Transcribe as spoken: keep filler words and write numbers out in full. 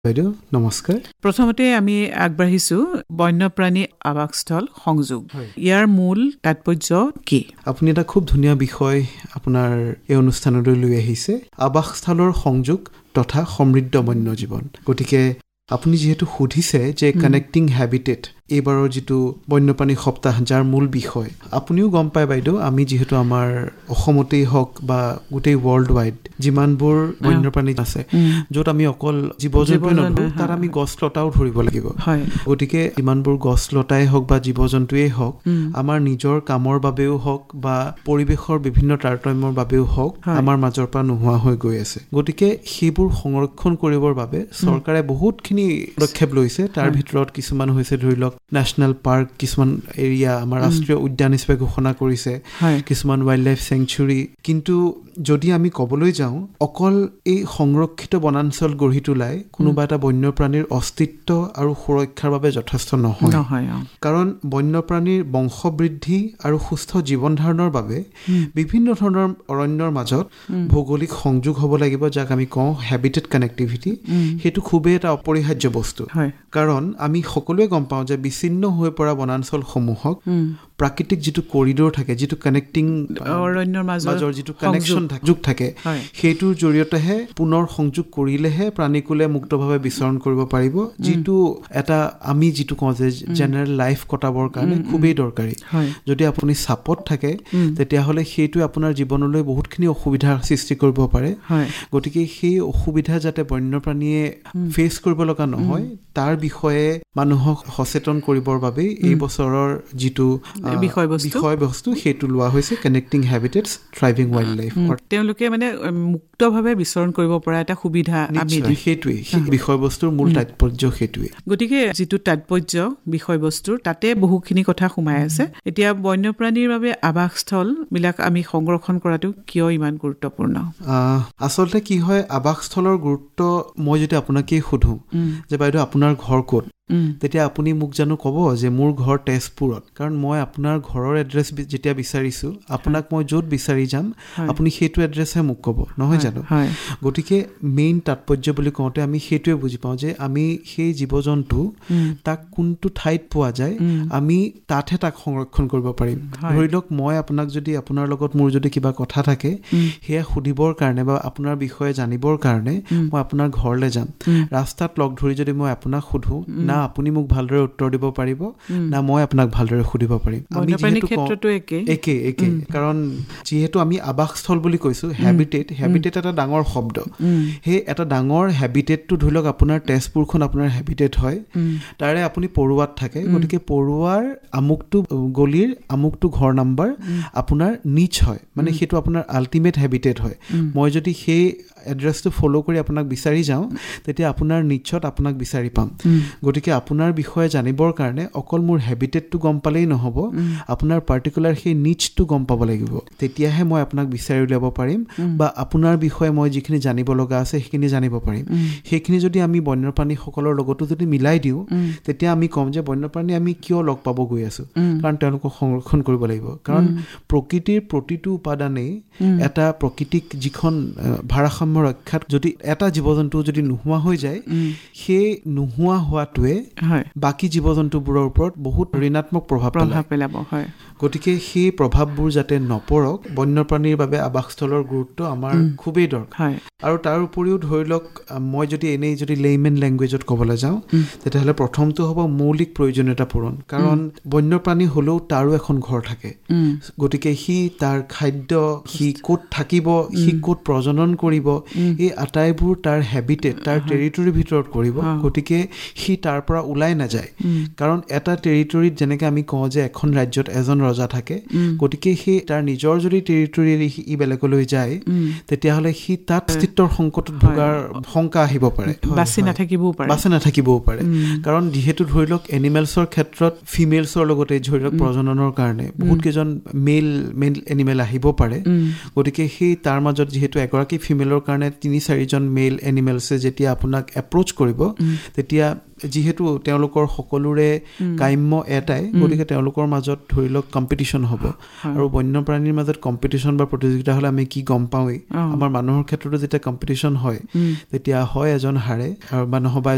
বাইদেউ নমস্কাৰ। প্ৰথমতে আমি আগবাঢ়িছো বন্যপ্ৰাণী আৱাসস্থল সংযোগ। ইয়াৰ মূল তাৎপৰ্য কি? আপুনি এটা খুব ধুনীয়া বিষয় আপোনাৰ এই অনুষ্ঠানলৈ লৈ আহিছে, আৱাসস্থলৰ সংযোগ তথা সমৃদ্ধ বন্য জীৱন। গতিকে আপুনি যিহেতু সুধিছে যে কানেক্টিং হেবিটেট, এইবাৰৰ যিটো বন্যপ্ৰাণী সপ্তাহ যাৰ মূল বিষয়, আপুনিও গম পায় বাইদেউ, আমি যিহেতু আমাৰ অসমতেই হওক বা গোটেই ৱৰ্ল্ড ৱাইড যিমানবোৰ বন্যপ্ৰাণী আছে, য'ত আমি অকল জীৱ জন্তুৱে নধৰোঁ, তাত আমি গছ লতাও ধৰিব লাগিব। গতিকে ইমানবোৰ গছ লতাই হওক বা জীৱ জন্তুৱেই হওক, আমাৰ নিজৰ কামৰ বাবেও হওক বা পৰিৱেশৰ বিভিন্ন তাৰতম্যৰ বাবেও হওক, আমাৰ মাজৰ পৰা নোহোৱা হৈ গৈ আছে। গতিকে সেইবোৰ সংৰক্ষণ কৰিবৰ বাবে চৰকাৰে বহুতখিনি পদক্ষেপ লৈছে। তাৰ ভিতৰত কিছুমান হৈছে ধৰি লওক নেশ্যনেল পাৰ্ক, কিছুমান এৰিয়া আমাৰ ৰাষ্ট্ৰীয় উদ্যান হিচাপে ঘোষণা কৰিছে, কিছুমান ৱাইল্ড লাইফ চেংচুৰী। কিন্তু যদি আমি ক'বলৈ যাওঁ, অকল এই সংৰক্ষিত বনাঞ্চল গঢ়ি তোলাই কোনোবা এটা বন্যপ্ৰাণীৰ অস্তিত্ব আৰু সুৰক্ষাৰ বাবে যথেষ্ট নহয়। কাৰণ বন্যপ্ৰাণীৰ বংশবৃদ্ধি আৰু সুস্থ জীৱন ধাৰণৰ বাবে বিভিন্ন ধৰণৰ অৰণ্যৰ মাজত ভৌগোলিক সংযোগ হ'ব লাগিব, যাক আমি কওঁ হেবিটেট কানেক্টিভিটি। সেইটো খুবেই এটা অপৰিহাৰ্য বস্তু। কাৰণ আমি সকলোৱে গম পাওঁ যে বিচ্ছিন্ন হৈ পৰা বনাঞ্চলসমূহক প্ৰাকৃতিক যিটো কৰিডৰ থাকে, যিটো কানেক্টিং অৰণ্যৰ মাজৰ যিটো কানেকশ্যন যোগ থাকে, সেইটোৰ জৰিয়তেহে পুনৰ সংযোগ কৰিলেহে প্ৰাণীকুলে মুক্তভাৱে বিচৰণ কৰিব পাৰিব, যিটো এটা আমি যিটো কওঁ যে জেনেৰেল লাইফ কটাবৰ কাৰণে খুবেই দৰকাৰী। যদি আপুনি চাপত থাকে, তেতিয়াহ'লে সেইটোৱে আপোনাৰ জীৱনলৈ বহুতখিনি অসুবিধাৰ সৃষ্টি কৰিব পাৰে। গতিকে সেই অসুবিধা যাতে বন্যপ্ৰাণীয়ে ফেচ কৰিব লগা নহয়, তাৰ বিষয়ে মানুহক সচেতন কৰিবৰ বাবে এই বছৰৰ যিটো বিষয়বস্তু সেইটো লোৱা হৈছে কানেক্টিং হেবিটেটছ থ্ৰাইভিং ৱাইল্ড লাইফ। তেওঁলোকে মানে মুক্তভাৱে বিচৰণ কৰিব পৰা এটা সুবিধা আমি সেইটোৱে বিষয়বস্তুৰ মূল তাৎপৰ্য সেইটোৱে। গতিকে যিটো তাৎপৰ্য বিষয়বস্তুৰ, তাতে বহুখিনি কথা সোমাই আছে। এতিয়া বন্যপ্ৰাণীৰ বাবে আৱাসস্থল বিলাক আমি সংৰক্ষণ কৰাটো কিয় ইমান গুৰুত্বপূৰ্ণ? আচলতে কি হয়, আৱাসস্থলৰ গুৰুত্ব মই যদি আপোনাকেই সোধোঁ যে বাইদেউ আপোনাৰ ঘৰ ক'ত, তেতিয়া আপুনি মোক জানো ক'ব যে মোৰ ঘৰ তেজপুৰত। কাৰণ মই আপোনাৰ ঘৰৰ এড্ৰেছ যেতিয়া বিচাৰিছোঁ, আপোনাক মই য'ত বিচাৰি যাম, আপুনি সেইটো এড্ৰেছহে মোক ক'ব, নহয় জানো? গতিকে মেইন তাৎপৰ্য বুলি কওঁতে আমি সেইটোৱে বুজি পাওঁ যে আমি সেই জীৱ জন্তু তাক কোনটো ঠাইত পোৱা যায়, আমি তাতহে তাক সংৰক্ষণ কৰিব পাৰিম। ধৰি লওক মই আপোনাক যদি, আপোনাৰ লগত মোৰ যদি কিবা কথা থাকে, সেয়া সুধিবৰ কাৰণে বা আপোনাৰ বিষয়ে জানিবৰ কাৰণে মই আপোনাৰ ঘৰলৈ যাম। ৰাস্তাত লগ ধৰি যদি মই আপোনাক সোধোঁ, না আপুনি মোক ভালদৰে উত্তৰ দিব পাৰিব, না মই আপোনাক ভালদৰে সুধিব পাৰিম। আমি যিহেতু একে একে কাৰণ যিহেতু আমি আৱাসস্থল বুলি কৈছোঁ, হেবিটেট হেবিটেট এটা ডাঙৰ শব্দ। সেই এটা ডাঙৰ হেবিটেটটো ধৰি লওক আপোনাৰ তেজপুৰখন আপোনাৰ হেবিটেট হয়, তাৰে আপুনি পৰুৱাত থাকে। গতিকে পৰুৱাৰ আমুকটো গলিৰ আমুকটো ঘৰ নাম্বাৰ আপোনাৰ নিচ হয়, মানে সেইটো আপোনাৰ আল্টিমেট হেবিটেট হয়। মই যদি সেই এড্ৰেছটো ফ'ল' কৰি আপোনাক বিচাৰি যাওঁ, তেতিয়া আপোনাৰ নিচত আপোনাক বিচাৰি পাম। গতিকে আপোনাৰ বিষয়ে জানিবৰ কাৰণে অকল মোৰ হেবিটেটটো গম পালেই নহ'ব, আপোনাৰ পাৰ্টিকুলাৰ সেই নিচটো গম পাব লাগিব। তেতিয়াহে মই আপোনাক বিচাৰি উলিয়াব পাৰিম বা আপোনাৰ বিষয়ে মই যিখিনি জানিব লগা আছে সেইখিনি জানিব পাৰিম। সেইখিনি যদি আমি বন্যপ্ৰাণীসকলৰ লগতো যদি মিলাই দিওঁ, তেতিয়া আমি ক'ম যে বন্যপ্ৰাণী আমি কিয় লগ পাব গৈ আছোঁ, কাৰণ তেওঁলোকক সংৰক্ষণ কৰিব লাগিব। কাৰণ প্ৰকৃতিৰ প্ৰতিটো উপাদানেই এটা প্ৰকৃতিক যিখন ভাৰসাম্য ৰক্ষাত যদি এটা জীৱ জন্তু যদি নোহোৱা হৈ যায়, সেই নোহোৱা হোৱাটোৱে বাকী জীৱ জন্তুবোৰৰ ওপৰত বহুত ঋণাত্মক প্ৰভাৱ পেলাব। গতিকে সেই প্ৰভাৱবোৰ যাতে নপৰক, বন্যপ্ৰাণীৰ বাবে আৱাসস্থলৰ গুৰুত্ব আমাৰ খুবেই দৰকাৰ। আৰু তাৰ উপৰিও ধৰি লওক, মই যদি এনেই যদি লেইমেন লেংগুৱেজত ক'বলৈ যাওঁ, তেতিয়াহ'লে প্ৰথমটো হ'ব মৌলিক প্ৰয়োজনীয়তা পূৰণ। কাৰণ বন্যপ্ৰাণী হ'লেও তাৰো এখন ঘৰ থাকে। গতিকে সি তাৰ খাদ্য, সি ক'ত থাকিব, সি ক'ত প্ৰজনন কৰিব, এই আটাইবোৰ তাৰ হেবিটেট, তাৰ টেৰিটৰীৰ ভিতৰত কৰিব। গতিকে সি তাৰ পৰা ওলাই নাযায়। কাৰণ এটা টেৰিটৰীত যেনেকৈ আমি কওঁ যে এখন ৰাজ্যত এজন ৰজা থাকে, গতিকে সেই তাৰ নিজৰ যদি টেৰিটৰী ই বেলেগলৈ যায়, তেতিয়াহ'লে সি তাত অস্তিত্বৰ সংকটত ভোগাৰ শংকা আহিব পাৰে, বাচি নাথাকিবও পাৰে বাচি নাথাকিবও পাৰে কাৰণ যিহেতু ধৰি লওক এনিমেলছৰ ক্ষেত্ৰত ফিমেলছৰ লগতে ধৰি লওক প্ৰজননৰ কাৰণে বহুত কেইজন মেল মেল এনিমেল আহিব পাৰে। গতিকে সেই তাৰ মাজত যিহেতু এগৰাকী ফিমেলৰ কাৰণে তিনি চাৰিজন মেল এনিমেলছে যেতিয়া আপোনাক এপ্ৰ'চ কৰিব, তেতিয়া যিহেতু তেওঁলোকৰ সকলোৰে কাম্য এটাই, গতিকে তেওঁলোকৰ মাজত ধৰি লওক কম্পিটিশ্যন হ'ব। আৰু বন্যপ্ৰাণীৰ মাজত কম্পিটিশ্যন বা প্ৰতিযোগিতা হ'লে আমি কি গম পাওঁৱেই, আমাৰ মানুহৰ ক্ষেত্ৰতো যেতিয়া কম্পিটিশ্যন হয়, তেতিয়া হয় এজন হাৰে আৰু বা নহ'বা